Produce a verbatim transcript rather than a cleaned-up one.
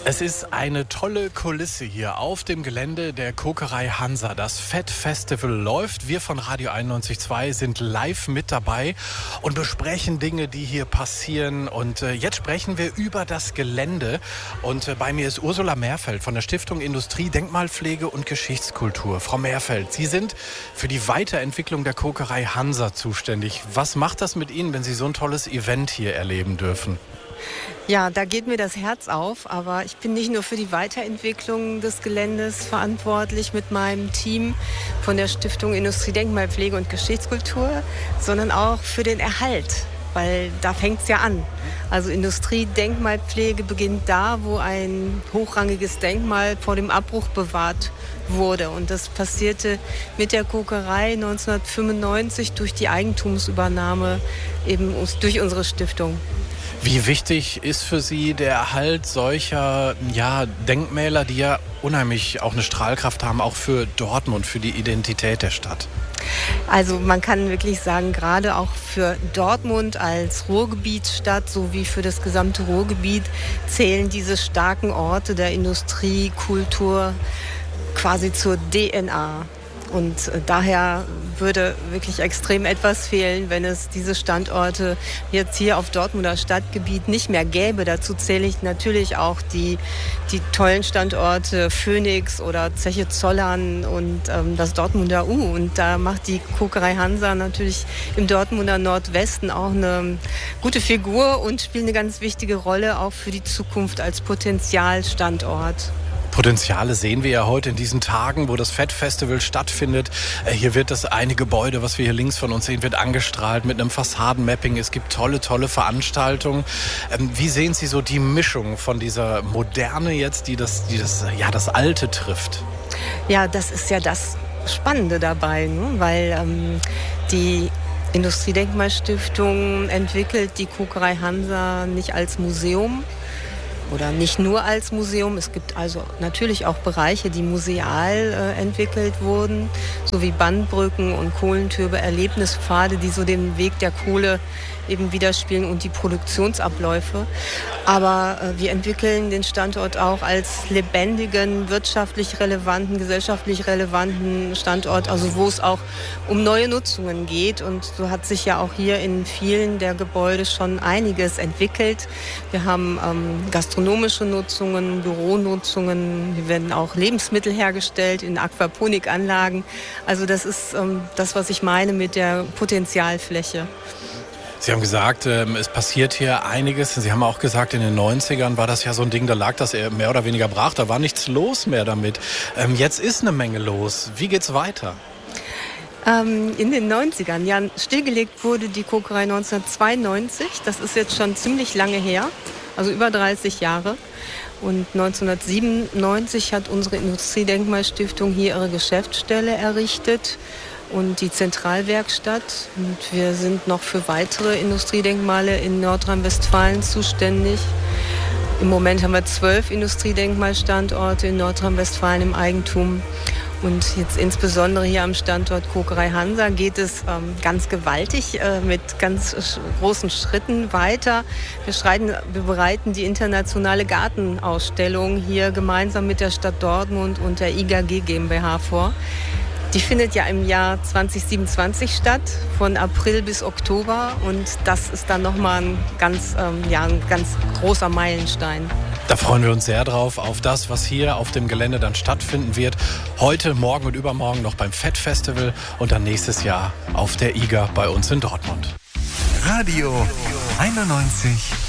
Es ist eine tolle Kulisse hier auf dem Gelände der Kokerei Hansa. Das Fettfestival läuft. Wir von Radio einundneunzig Komma zwei sind live mit dabei und besprechen Dinge, die hier passieren. Und äh, jetzt sprechen wir über das Gelände. Und äh, bei mir ist Ursula Mehrfeld von der Stiftung Industrie, Denkmalpflege und Geschichtskultur. Frau Mehrfeld, Sie sind für die Weiterentwicklung der Kokerei Hansa zuständig. Was macht das mit Ihnen, wenn Sie so ein tolles Event hier erleben dürfen? Ja, da geht mir das Herz auf, aber ich bin nicht nur für die Weiterentwicklung des Geländes verantwortlich mit meinem Team von der Stiftung Industrie, Denkmalpflege und Geschichtskultur, sondern auch für den Erhalt, weil da fängt es ja an. Also Industrie, Denkmalpflege beginnt da, wo ein hochrangiges Denkmal vor dem Abbruch bewahrt wurde. Und das passierte mit der Kokerei neunzehnhundertfünfundneunzig durch die Eigentumsübernahme eben durch unsere Stiftung. Wie wichtig ist für Sie der Erhalt solcher ja, Denkmäler, die ja unheimlich auch eine Strahlkraft haben, auch für Dortmund, für die Identität der Stadt? Also man kann wirklich sagen, gerade auch für Dortmund als Ruhrgebietsstadt sowie für das gesamte Ruhrgebiet zählen diese starken Orte der Industrie, Kultur quasi zur D N A. Und daher würde wirklich extrem etwas fehlen, wenn es diese Standorte jetzt hier auf Dortmunder Stadtgebiet nicht mehr gäbe. Dazu zähle ich natürlich auch die, die tollen Standorte Phoenix oder Zeche Zollern und ähm, das Dortmunder U. Und da macht die Kokerei Hansa natürlich im Dortmunder Nordwesten auch eine gute Figur und spielt eine ganz wichtige Rolle auch für die Zukunft als Potenzialstandort. Potenziale sehen wir ja heute in diesen Tagen, wo das Fettfestival stattfindet. Hier wird das eine Gebäude, was wir hier links von uns sehen, wird angestrahlt mit einem Fassadenmapping. Es gibt tolle, tolle Veranstaltungen. Wie sehen Sie so die Mischung von dieser Moderne jetzt, die das, die das, ja, das Alte trifft? Ja, das ist ja das Spannende dabei, ne? Weil ähm, die Industriedenkmalstiftung entwickelt die Kokerei Hansa nicht als Museum, oder nicht nur als Museum. Es gibt also natürlich auch Bereiche, die museal äh, entwickelt wurden, sowie Bandbrücken und Kohlentürme, Erlebnispfade, die so den Weg der Kohle eben widerspiegeln und die Produktionsabläufe. Aber äh, wir entwickeln den Standort auch als lebendigen, wirtschaftlich relevanten, gesellschaftlich relevanten Standort, also wo es auch um neue Nutzungen geht. Und so hat sich ja auch hier in vielen der Gebäude schon einiges entwickelt. Wir haben ähm, gastronomische Nutzungen, Büronutzungen, hier werden auch Lebensmittel hergestellt in Aquaponikanlagen. Also das ist ähm, das, was ich meine mit der Potenzialfläche. Sie haben gesagt, es passiert hier einiges. Sie haben auch gesagt, in den neunzigern war das ja so ein Ding, da lag das mehr oder weniger brach. Da war nichts los mehr damit. Jetzt ist eine Menge los. Wie geht's weiter? In den neunzigern, ja, stillgelegt wurde die Kokerei neunzehnhundertzweiundneunzig. Das ist jetzt schon ziemlich lange her, also über dreißig Jahre. Und neunzehnhundertsiebenundneunzig hat unsere Industriedenkmalstiftung hier ihre Geschäftsstelle errichtet und die Zentralwerkstatt. Und wir sind noch für weitere Industriedenkmale in Nordrhein-Westfalen zuständig. Im Moment haben wir zwölf Industriedenkmalstandorte in Nordrhein-Westfalen im Eigentum. Und jetzt insbesondere hier am Standort Kokerei Hansa geht es ähm, ganz gewaltig äh, mit ganz sch- großen Schritten weiter. Wir, schreiten, wir bereiten die internationale Gartenausstellung hier gemeinsam mit der Stadt Dortmund und der I G A G GmbH vor. Die findet ja im Jahr zwanzig siebenundzwanzig statt, von April bis Oktober. Und das ist dann nochmal ein ganz, ähm, ja, ein ganz großer Meilenstein. Da freuen wir uns sehr drauf, auf das, was hier auf dem Gelände dann stattfinden wird. Heute, morgen und übermorgen noch beim Fettfestival und dann nächstes Jahr auf der I G A bei uns in Dortmund. Radio einundneunzig